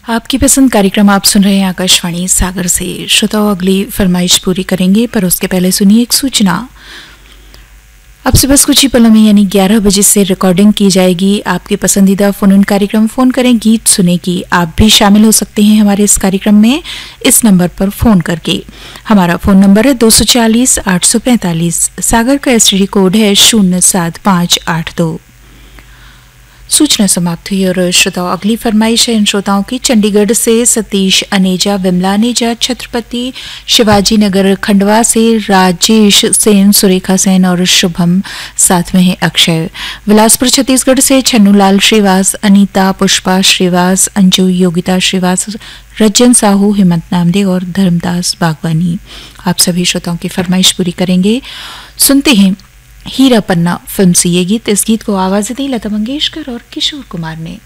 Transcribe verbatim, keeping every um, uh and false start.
आपकी पसंद कार्यक्रम आप सुन रहे हैं आकाशवाणी सागर से। श्रोताओं, अगली फरमाइश पूरी करेंगे, पर उसके पहले सुनिए एक सूचना। अब से बस कुछ ही पलों में यानी ग्यारह बजे से रिकॉर्डिंग की जाएगी आपके पसंदीदा फोन इन कार्यक्रम फोन करें गीत सुने की। आप भी शामिल हो सकते हैं हमारे इस कार्यक्रम में इस नंबर पर फोन करके। हमारा फोन नंबर है दो सौ चालीस आठ सौ पैंतालीस। सागर का एसटीडी कोड है शून्य सात पाँच आठ दो। सूचना समाप्त हुई और श्रोताओं, अगली फरमाइश है इन श्रोताओं की। चंडीगढ़ से सतीश अनेजा, विमला अनेजा, छत्रपति शिवाजी नगर खंडवा से राजेश सेन, सुरेखा सेन और शुभम, साथ में है अक्षय। बिलासपुर छत्तीसगढ़ से छन्नूलाल श्रीवास, अनीता, पुष्पा श्रीवास, अंजू, योगिता श्रीवास, रज्जन साहू, हेमंत नामदे और धर्मदास बागवानी। आप सभी श्रोताओं की फरमाइश पूरी करेंगे। सुनते हैं हीरा पन्ना फिल्म से ये गीत। इस गीत को आवाज दी लता मंगेशकर और किशोर कुमार ने।